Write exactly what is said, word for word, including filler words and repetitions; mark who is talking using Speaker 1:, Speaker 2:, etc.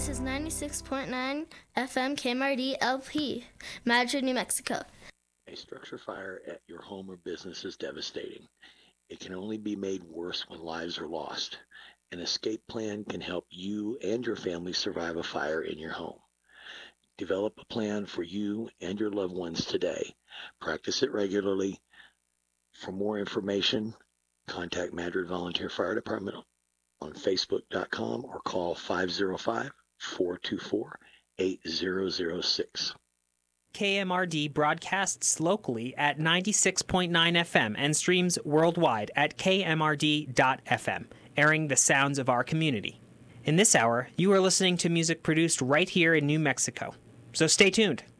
Speaker 1: This is ninety-six point nine F M K M R D L P, Madrid, New Mexico.
Speaker 2: A structure fire at your home or business is devastating. It can only be made worse when lives are lost. An escape plan can help you and your family survive a fire in your home. Develop a plan for you and your loved ones today. Practice it regularly. For more information, contact Madrid Volunteer Fire Department on Facebook dot com or call five oh five, four two four, eight zero zero six.
Speaker 3: K M R D broadcasts locally at ninety-six point nine F M and streams worldwide at K M R D dot F M, airing the sounds of our community. In this hour, you are listening to music produced right here in New Mexico. So stay tuned.